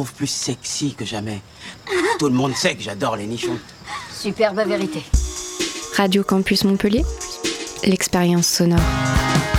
trouve plus sexy que jamais. Tout le monde sait que j'adore les nichons. Superbe vérité. Radio Campus Montpellier, l'expérience sonore.